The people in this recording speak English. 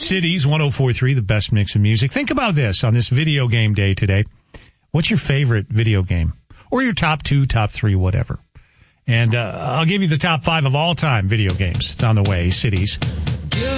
Cities 104.3, the best mix of music. Think about this on this video game day today. What's your favorite video game? Or your top 2, top 3, whatever. And I'll give you the top 5 of all time video games. It's on the way, Cities.